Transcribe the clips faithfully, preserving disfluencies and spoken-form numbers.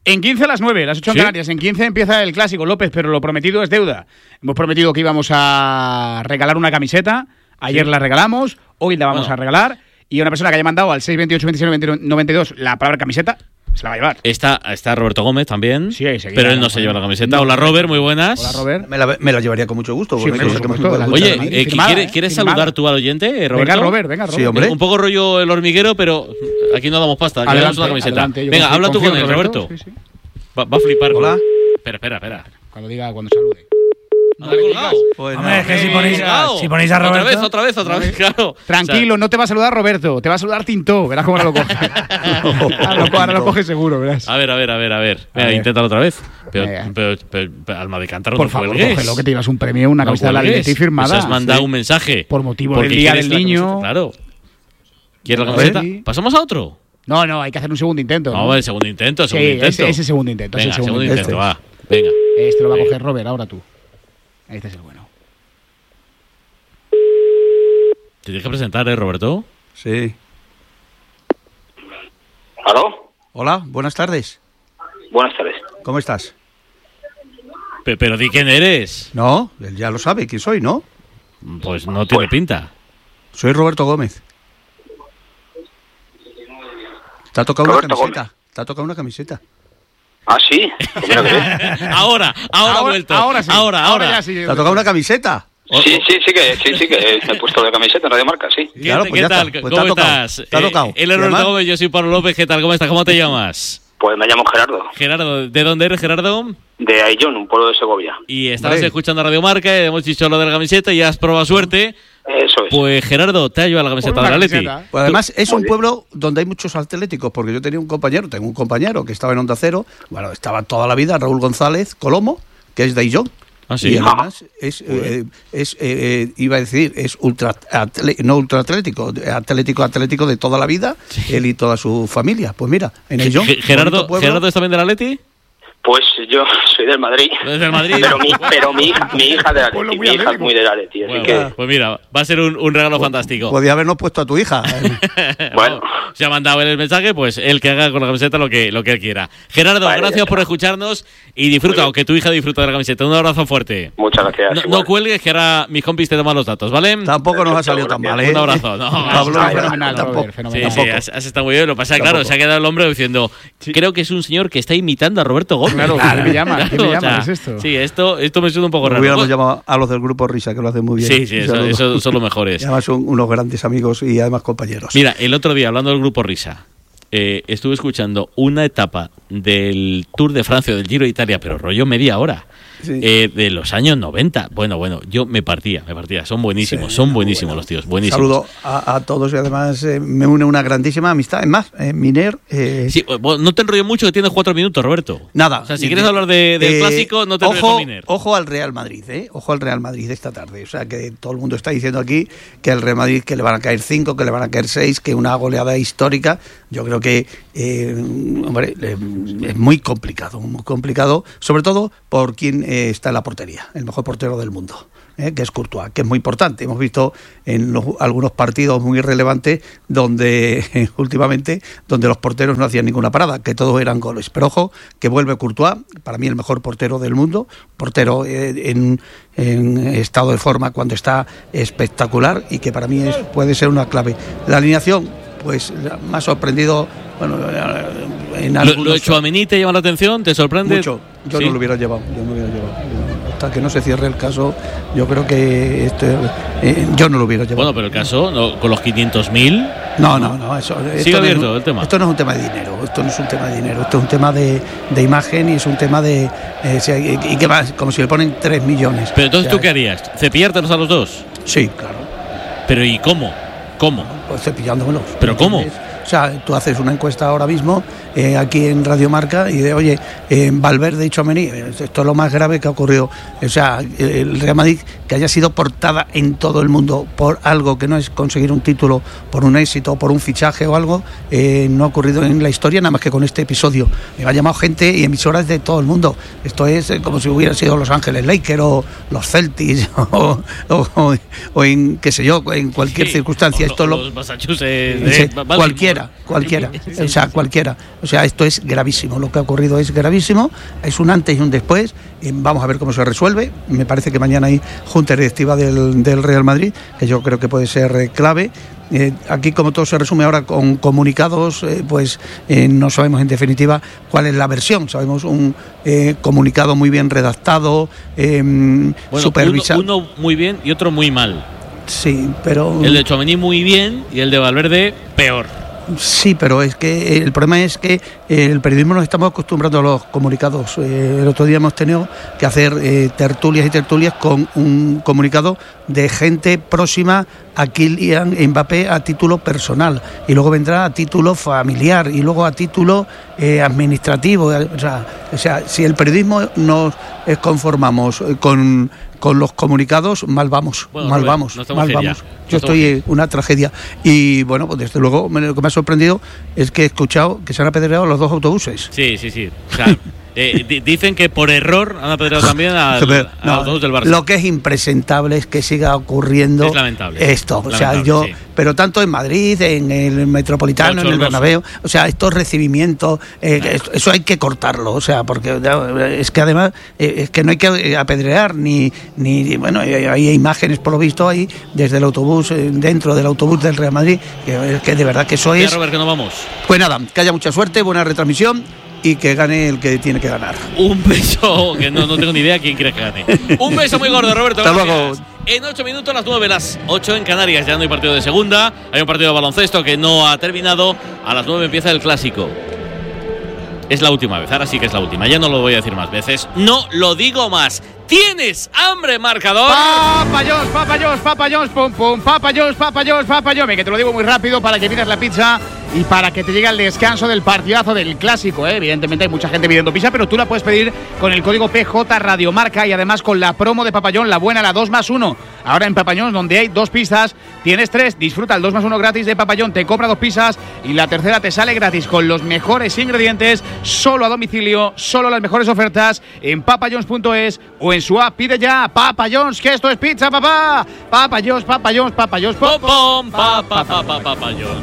En quince a las nueve, las ocho en ¿Sí? Canarias. En quince empieza el clásico, López, pero lo prometido es deuda. Hemos prometido que íbamos a regalar una camiseta. Ayer Sí. la regalamos, hoy la vamos Bueno. a regalar. Y una persona que haya mandado al seis veintiocho veintiséis noventa y dos la palabra camiseta, se la va a llevar. Está, está Roberto Gómez también. Sí, ahí seguirá, pero él no ¿no? se lleva la camiseta. No. Hola, Robert, muy buenas. Hola, Robert. Me la, me la llevaría con mucho gusto. Sí, porque por sé que me supuesto, gusta la mucho Oye, la Oye, eh, firmada, ¿quieres, ¿eh? ¿quieres Firmada. saludar tú al oyente, eh, Roberto? Venga, Robert, venga, Robert. Sí, hombre. Un poco rollo el hormiguero, pero aquí no damos pasta. Aquí damos Adelante, una camiseta. adelante, yo Venga, confío- habla tú confío con en él, Roberto. Sí, sí. Va, va a flipar. con- Hola. Espera, espera, espera. Cuando diga, cuando salude. ¿No le colgado? Pues Hombre, no. es que si Eh, ponéis, colgado. si ponéis a Otra Roberto... vez, otra vez, otra vez, claro. Tranquilo, no te va a saludar Roberto, te va a saludar Tintó. Verás cómo ahora lo coge. ahora, lo, ahora lo coge seguro, verás. O sea, a ver, a ver, a ver, a ver. A Venga, ver. inténtalo otra vez. Pero, Venga. pero, pero, pero, alma de cántaro, Por no favor, cuelgues. cógelo, que te llevas un premio, una No camiseta de la cuelgues. Atleti firmada. Pues has mandado Sí. un mensaje. Por motivo Porque del Día quieres del la Niño. camiseta, Claro. ¿Quieres la A camiseta? ver. ¿Pasamos a otro? No, no, hay que hacer un segundo intento. No, el segundo intento, el Sí, segundo intento. ese, ese segundo intento. Venga, ese segundo, segundo intento. intento, va. Venga. Este lo va a Venga. coger Robert, ahora tú. Este es el bueno. Te tienes que presentar, ¿eh, Roberto? Sí. ¿Aló? Hola, buenas tardes. Buenas tardes. ¿Cómo estás? Pe- pero di quién eres. No, él ya lo sabe quién soy, ¿no? Pues no tiene Pues- pinta. Soy Roberto Gómez. Te ha tocado Roberto una camiseta. Te ha tocado una camiseta. Ah, sí. Pues mira que bien. Ahora, ahora ha Ahora- vuelto. ahora sí. Ahora, ahora. ya sí. ¿Te ha tocado una camiseta? Sí, sí, sí que, sí, sí que me he puesto la camiseta en Radio Marca, sí. ¿Qué, Claro, qué pues ya tal? está. Pues ¿Cómo te ha tocado. estás? Te ha tocado. Eh, él Y es Roberto además- Gómez, yo soy Pablo López. ¿Qué tal? ¿Cómo estás? ¿Cómo te llamas? Pues me llamo Gerardo, Gerardo, ¿de dónde eres, Gerardo? de Aillón, un pueblo de Segovia. Y estabas Hombre. escuchando Radio Marca, y hemos dicho lo de la camiseta y has probado suerte. Eso es. Pues Gerardo, te ha llevado la camiseta Por una del Atleti. camiseta. Pues además es Muy un bien. pueblo donde hay muchos atléticos, porque yo tenía un compañero, tengo un compañero que estaba en Onda Cero, bueno, estaba toda la vida, Raúl González Colomo, que es de Aillón. Ah, sí. Y además es, eh, es eh, eh, iba a decir, es ultra atle- no ultra atlético, atlético atlético de toda la vida, él y toda su familia. Pues mira, en Aillón. Ge- Gerardo, bonito pueblo. ¿Gerardo es también del Atleti? Pues yo soy del Madrid. ¿Es del Madrid? Pero mi, pero mi hija, mi hija de Pueblo Atleti, muy mi hija es atlético. muy del Atleti, así Bueno, que... pues mira, va a ser un, un regalo fantástico. Podía habernos puesto a tu hija. Bueno. Se ha mandado él el mensaje, pues él que haga con la camiseta lo que, lo que él quiera. Gerardo, Vale, gracias ya por está. escucharnos y disfruta, aunque tu hija disfruta de la camiseta. Un abrazo fuerte. Muchas gracias. No, igual. no cuelgues, que ahora mis compis te toman los datos, ¿vale? Tampoco nos ha Perfecto, salido tan mal, gracias. ¿eh? Un abrazo. No, Pablo, Está ya, fenomenal, tampoco. Robert, Sí, fenomenal. sí, has, has estado muy bien. Lo que pasa es que, claro, Tampoco. se ha quedado el hombre diciendo, creo que es un señor que está imitando a Roberto Gómez. Claro, ¿qué me llama? ¿Qué me o llama? sea, ¿Qué es esto? Sí, esto, esto me suena un poco raro. Hubiéramos llamado a los del grupo Risa, que lo hacen muy bien. Sí, sí, Un eso, saludo. eso son los mejores. Y además son unos grandes amigos y además compañeros. Mira, el otro día, hablando del grupo Risa, eh, estuve escuchando una etapa del Tour de Francia, del Giro de Italia, pero rollo media hora, Sí. eh, de los años noventa. Bueno, bueno, yo me partía, me partía. Son buenísimos, Sí, son buenísimos bueno. los tíos, buenísimos. Saludo a, a todos y además eh, me une una grandísima amistad. Es más, eh, Miner. eh, Sí, bueno, no te enrollo mucho, que tienes cuatro minutos, Roberto. Nada. O sea, si quieres hablar de- del Eh, clásico, no te enrolles ojo, con Miner. Ojo al Real Madrid, ¿eh? Ojo al Real Madrid esta tarde. O sea, que todo el mundo está diciendo aquí que el Real Madrid que le van a caer cinco, que le van a caer seis, que una goleada histórica. Yo creo que, eh, hombre, eh, es muy complicado, muy complicado, sobre todo por quien eh, está en la portería, el mejor portero del mundo. ¿eh? Que es Courtois, que es muy importante. Hemos visto en los- algunos partidos muy relevantes donde eh, últimamente donde los porteros no hacían ninguna parada, que todos eran goles. Pero ojo, que vuelve Courtois, para mí el mejor portero del mundo, portero eh, en, en estado de forma cuando está espectacular y que para mí es, puede ser una clave. La alineación, pues me ha sorprendido, bueno, en Lo, algunos... lo de Tchouaméni te llama la atención, te sorprende. Mucho. Yo ¿Sí? no lo hubiera llevado. Yo no lo hubiera llevado. Hasta que no se cierre el caso, yo creo que este, eh, yo no lo hubiera llevado. Bueno, pero el caso, no, con los quinientos mil, No, no, no. Eso, esto Sigue no es abierto un- el tema. Esto no es un tema de dinero. Esto no es un tema de dinero. Esto es un tema de, de imagen y es un tema de. Eh, si hay- y que más, como si le ponen tres millones. pero entonces O sea, ¿tú qué harías? ¿Cepillártelos a los dos? Sí, claro. ¿Pero y cómo? ¿Cómo? Pues cepillándomelos. ¿Pero cómo? ¿Entiendes? O sea, tú haces una encuesta ahora mismo eh, aquí en Radio Marca y de, oye, eh, Valverde y Tchouaméni, esto es lo más grave que ha ocurrido. O sea, el Real Madrid, que haya sido portada en todo el mundo por algo que no es conseguir un título, por un éxito, por un fichaje o algo, eh, no ha ocurrido en la historia nada más que con este episodio. Me ha llamado gente y emisoras de todo el mundo. Esto es eh, como si hubiera sido Los Ángeles Lakers o los Celtics o, o, o- o en, qué sé yo, en cualquier Sí, circunstancia. o Esto lo- lo, los Massachusetts, Sí, eh, Baltimore, cualquiera, cualquiera, cualquiera, o sea, cualquiera. O sea, esto es gravísimo, lo que ha ocurrido es gravísimo, es un antes y un después, y vamos a ver cómo se resuelve. Me parece que mañana hay junta directiva del, del Real Madrid, que yo creo que puede ser eh, clave. Eh, aquí, como todo se resume ahora con comunicados, eh, pues eh, no sabemos en definitiva cuál es la versión. Sabemos un eh, comunicado muy bien redactado, eh, bueno, supervisado. Uno, uno muy bien y otro muy mal. Sí, pero... El de Tchouaméni muy bien y el de Valverde peor. Sí, pero es que el problema es que el periodismo nos estamos acostumbrando a los comunicados. Eh, el otro día hemos tenido que hacer eh, tertulias y tertulias con un comunicado de gente próxima a Kylian Mbappé a título personal, y luego vendrá a título familiar y luego a título eh, administrativo. O sea, o sea, si el periodismo nos conformamos con con los comunicados, mal vamos, bueno, mal Robert, vamos, no mal seria. vamos. No Yo estoy en una tragedia. Y bueno, pues desde luego lo que me ha sorprendido es que he escuchado que se han apedreado los dos autobuses. Sí, sí, sí. O sea, eh, d- dicen que por error han apedreado también al, Pero, al no, autobús del Barça. Lo que es impresentable es que siga ocurriendo Es lamentable. esto. O Lamentable, sea, yo, sí. pero tanto en Madrid, en el Metropolitano, en el Bernabéu, o sea, estos recibimientos, eh, eso, eso hay que cortarlo, o sea, porque es que además eh, es que no hay que apedrear ni ni bueno, hay, hay imágenes por lo visto ahí desde el autobús, eh, dentro del autobús del Real Madrid, que, que de verdad que eso Ya, es. Robert, que no vamos. Pues nada, que haya mucha suerte, buena retransmisión y que gane el que tiene que ganar. Un beso, que no, no tengo ni idea quién quiere que gane. Un beso muy gordo, Roberto. Hasta gracias. luego. En ocho minutos, las nueve, las ocho en Canarias. Ya no hay partido de segunda. Hay un partido de baloncesto que no ha terminado. A las nueve empieza el clásico. Es la última vez, ahora sí que es la última. Ya no lo voy a decir más veces. No lo digo más. ¿Tienes hambre, marcador? Papayos, papayos, papayos, pum, pum, papayos, papayos, papayos. Que te lo digo muy rápido para que pidas la pizza y para que te llegue al descanso del partidazo del clásico, ¿eh? Evidentemente hay mucha gente pidiendo pizza, pero tú la puedes pedir con el código P J Radiomarca y además con la promo de Papayón, la buena, la dos más uno. Ahora en Papayón, donde hay dos pizzas, tienes tres. Disfruta el dos más uno gratis de Papayón, te compra dos pizzas y la tercera te sale gratis con los mejores ingredientes, solo a domicilio, solo las mejores ofertas en papayons punto es o en su app. Pide ya Papayons, que esto es pizza, papá. Papayons, papayons, papayons, pom, Pom, pa, pa, pa, pa, papayón.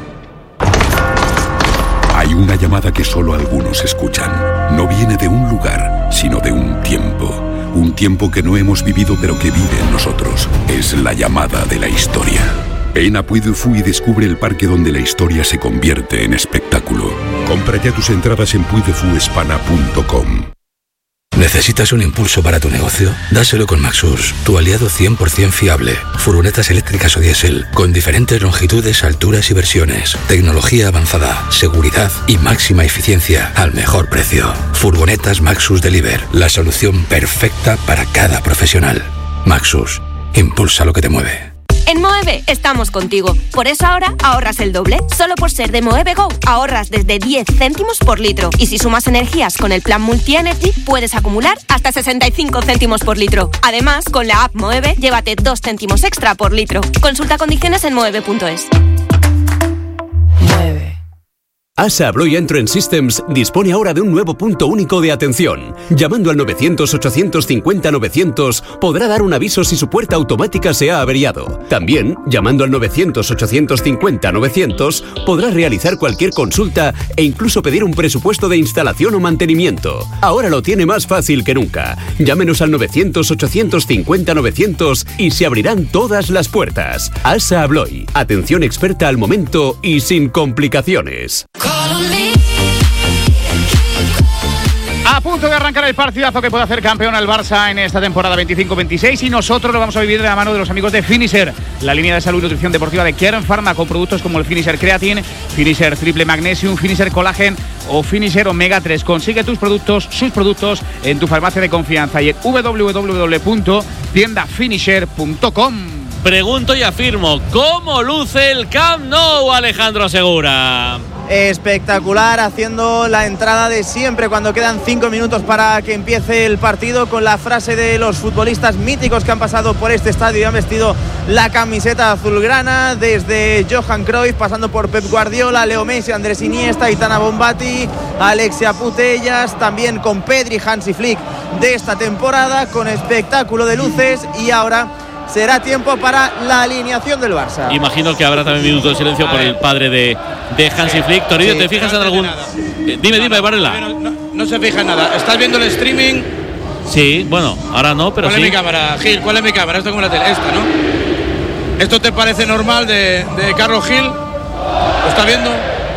Hay una llamada que solo algunos escuchan. No viene de un lugar, sino de un tiempo. Un tiempo que no hemos vivido pero que vive en nosotros. Es la llamada de la historia. Ven a Puy du Fou y descubre el parque donde la historia se convierte en espectáculo. Compra ya tus entradas en puy de fu hispana punto com. ¿Necesitas un impulso para tu negocio? Dáselo con Maxus, tu aliado cien por ciento fiable. Furgonetas eléctricas o diésel, con diferentes longitudes, alturas y versiones. Tecnología avanzada, seguridad y máxima eficiencia al mejor precio. Furgonetas Maxus Deliver, la solución perfecta para cada profesional. Maxus, impulsa lo que te mueve. En Moeve estamos contigo. Por eso ahora ahorras el doble. Solo por ser de Moeve Go ahorras desde diez céntimos por litro. Y si sumas energías con el plan Multi-Energy, puedes acumular hasta sesenta y cinco céntimos por litro. Además, con la app Moeve, llévate dos céntimos extra por litro. Consulta condiciones en moeve punto es. Moeve. ASA Abloy Entrance Systems dispone ahora de un nuevo punto único de atención. Llamando al novecientos, ochocientos cincuenta, novecientos podrá dar un aviso si su puerta automática se ha averiado. También, llamando al novecientos, ochocientos cincuenta, novecientos podrá realizar cualquier consulta e incluso pedir un presupuesto de instalación o mantenimiento. Ahora lo tiene más fácil que nunca. Llámenos al novecientos, ochocientos cincuenta, novecientos y se abrirán todas las puertas. ASA Abloy, atención experta al momento y sin complicaciones. A punto de arrancar el partidazo que puede hacer campeón al Barça en esta temporada veinticinco veintiséis y nosotros lo vamos a vivir de la mano de los amigos de Finisher, la línea de salud y nutrición deportiva de Kern Pharma con productos como el Finisher Creatine, Finisher Triple Magnesium, Finisher Collagen o Finisher Omega tres. Consigue tus productos, sus productos en tu farmacia de confianza y en doble u doble u doble u punto tienda finisher punto com. Pregunto y afirmo, ¿cómo luce el Camp Nou, Alejandro Segura? Espectacular, haciendo la entrada de siempre cuando quedan cinco minutos para que empiece el partido, con la frase de los futbolistas míticos que han pasado por este estadio y han vestido la camiseta azulgrana, desde Johan Cruyff, pasando por Pep Guardiola, Leo Messi, Andrés Iniesta, Aitana Bonfatti, Alexia Putellas, también con Pedri, Hansi Flick de esta temporada, con espectáculo de luces. Y ahora será tiempo para la alineación del Barça. Imagino que habrá también minuto de silencio por el padre de, de Hansi Flick. Toribio, sí, ¿te fijas en algún...? Eh, dime, dime, Varela. No, no, no se fija en nada. ¿Estás viendo el streaming? Sí, bueno, ahora no, pero ¿Cuál sí. es mi cámara, Gil? ¿Cuál es mi cámara? Esto como la tele, esta, ¿no? ¿Esto te parece normal de, de Carlos Gil? ¿Lo estás viendo?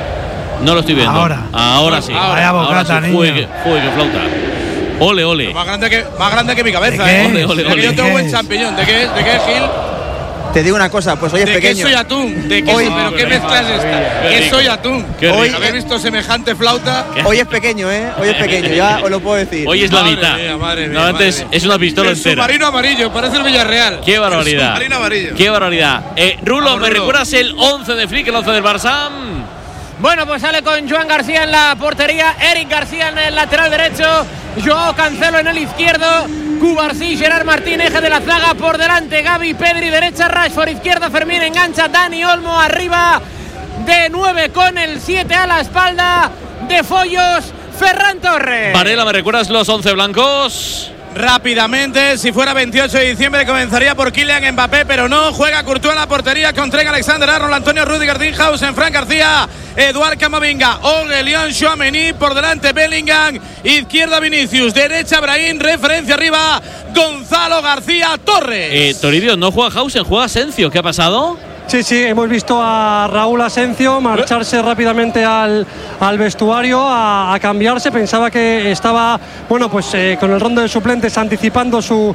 No lo estoy viendo. Ahora. Ahora sí. Ahora, ahora, bocata, ahora sí. niño. Juegue, juegue, flauta. Ole, ole. Más grande que, más grande que mi cabeza, ¿De ¿eh? Ole, ole, De que ole. yo tengo ¿De buen qué champiñón. ¿De qué es? ¿De qué es, Gil? Te digo una cosa, pues hoy es de pequeño. queso y atún. ¿De queso? Hoy- ¿Pero qué Qué mezcla es rico. esta? Qué Queso rico. y atún. Qué Hoy rico. ¿habéis visto semejante flauta? Hoy es pequeño, ¿eh? Hoy es pequeño, ya os lo puedo decir. Hoy es la Madre mitad. mía, madre mía, no, antes madre mía. es una pistola El entera. submarino amarillo, parece el Villarreal. Qué barbaridad. El submarino amarillo. Qué barbaridad. Eh, Rulo, Vamos, ¿me Rulo. recuerdas el once de Flick, el once del Barça? Bueno, pues sale con Joan García en la portería, Eric García en el lateral derecho, Joao Cancelo en el izquierdo, Cubarsí, Gerard Martín, eje de la zaga, por delante Gavi, Pedri, derecha, Rashford, izquierda, Fermín engancha, Dani Olmo arriba, de nueve con el siete a la espalda, de Follos, Ferran Torres. Varela, ¿me recuerdas los once blancos? Rápidamente, si fuera veintiocho de diciembre comenzaría por Kylian Mbappé, pero no, juega Courtois en la portería con Trent Alexander-Arnold, Antonio Rüdiger, Dinhausen, Fran García, Eduard Camavinga, Aurélien Tchouaméni, por delante Bellingham, izquierda Vinicius, derecha Brahim, referencia arriba Gonzalo García Torres. Eh, Toribio, no juega Hausen, juega Asensio. ¿Qué ha pasado? Sí, sí, hemos visto a Raúl Asencio marcharse rápidamente al, al vestuario a, a cambiarse. Pensaba que estaba, bueno, pues eh, con el rondo de suplentes anticipando su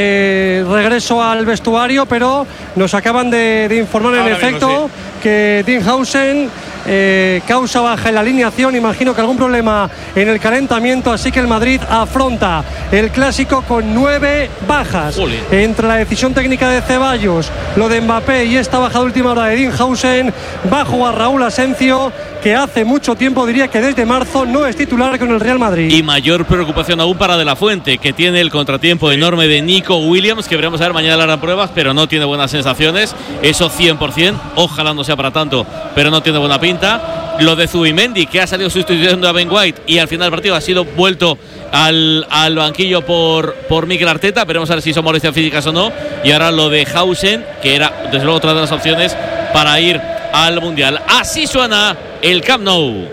eh, regreso al vestuario, pero nos acaban de, de informar en Ahora efecto mismo, que Dinhausen eh, causa baja en la alineación. Imagino que algún problema en el calentamiento, así que el Madrid afronta el clásico con nueve bajas. Jolín. Entre la decisión técnica de Ceballos, lo de Mbappé y esta baja de última hora de Dinhausen, va a jugar Raúl Asencio, que hace mucho tiempo, diría que desde marzo, no es titular con el Real Madrid. Y mayor preocupación aún para De La Fuente, que tiene el contratiempo enorme de Nico Williams, que veremos a ver mañana las pruebas, pero no tiene buenas sensaciones. Eso cien por ciento, ojalá no sea para tanto, pero no tiene buena pinta. Lo de Zubimendi, que ha salido sustituyendo a Ben White y al final del partido ha sido vuelto al, al banquillo por, por Mikel Arteta. Veremos a ver si son molestias físicas o no. Y ahora lo de Hausen, que era desde luego otra de las opciones para ir al Mundial. Así suena el Camp Nou.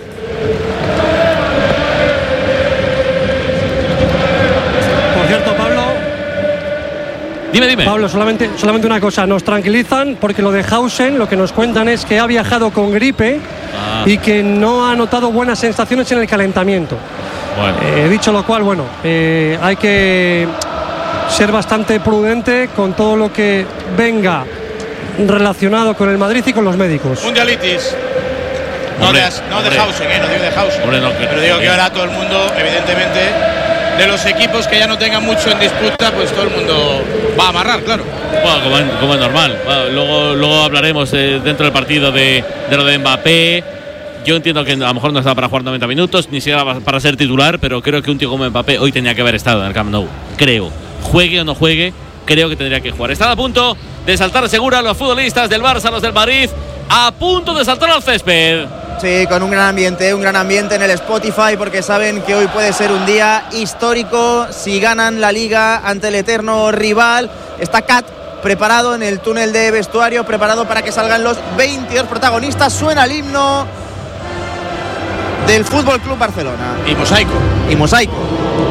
Por cierto, Pablo, Dime, dime. Pablo, solamente, solamente una cosa, nos tranquilizan porque lo de Hausen, lo que nos cuentan es que ha viajado con gripe Ah. y que no ha notado buenas sensaciones en el calentamiento. Bueno. Eh, dicho lo cual, bueno, eh, hay que ser bastante prudente con todo lo que venga relacionado con el Madrid y con los médicos. Mundialitis. No, Hombre, de, no de hombre. Hausen, ¿eh? No digo de Hausen. Hombre, no, que- Pero digo que que- ahora todo el mundo, evidentemente, de los equipos que ya no tengan mucho en disputa, pues todo el mundo va a amarrar, claro. Bueno, como, es- como es normal. Bueno, luego, luego hablaremos eh, dentro del partido de, de lo de Mbappé. Yo entiendo que a lo mejor no está para jugar noventa minutos, ni siquiera va- para ser titular, pero creo que un tío como Mbappé hoy tenía que haber estado en el Camp Nou. Creo. Juegue o no juegue, creo que tendría que jugar. Están a punto de saltar segura los futbolistas del Barça, los del Madrid, a punto de saltar al césped. Sí, con un gran ambiente, un gran ambiente en el Spotify, porque saben que hoy puede ser un día histórico si ganan la Liga ante el eterno rival. Está Cat preparado en el túnel de vestuario, preparado para que salgan los veintidós protagonistas. Suena el himno del Fútbol Club Barcelona. Y mosaico. Y mosaico.